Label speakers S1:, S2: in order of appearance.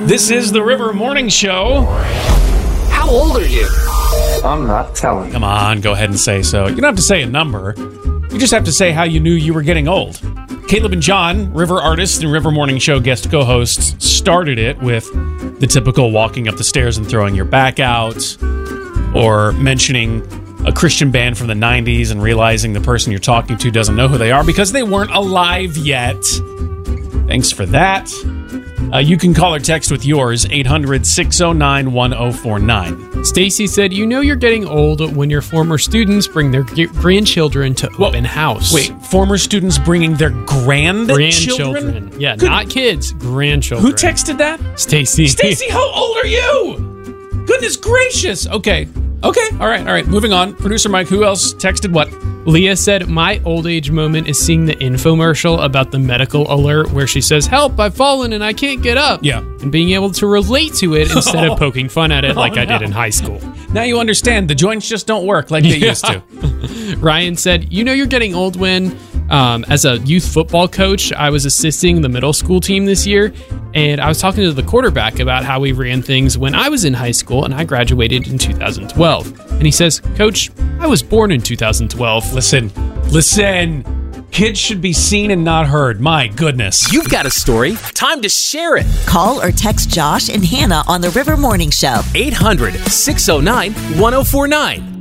S1: This is the River Morning Show.
S2: How old are you?
S3: I'm not telling.
S1: Come on, go ahead and say so. You don't have to say a number. You just have to say how you knew you were getting old. Caleb and John, River artists and River Morning Show guest co-hosts, started it with the typical walking up the stairs and throwing your back out, or mentioning a Christian band from the 90s and realizing the person you're talking to doesn't know who they are because they weren't alive yet. Thanks for that. You can call or text with yours, 800-609-1049.
S4: Stacy said, you know you're getting old when your former students bring their grandchildren to open house.
S1: Wait, former students bringing their grandchildren?
S4: Yeah, not kids, grandchildren.
S1: Who texted that?
S4: Stacy.
S1: Stacy, how old are you? Goodness gracious. Okay. All right. Moving on. Producer Mike, who else texted what?
S4: Leah said, my old age moment is seeing the infomercial about the medical alert where she says, help, I've fallen and I can't get up.
S1: Yeah.
S4: And being able to relate to it instead of poking fun at it like I did in high school.
S1: Now you understand. The joints just don't work like they used to.
S4: Ryan said, you know you're getting old when, as a youth football coach, I was assisting the middle school team this year, and I was talking to the quarterback about how we ran things when I was in high school, and I graduated in 2012. And he says, Coach, I was born in 2012.
S1: Listen. Kids should be seen and not heard. My goodness.
S2: You've got a story. Time to share it.
S5: Call or text Josh and Hannah on the River Morning Show.
S2: 800-609-1049.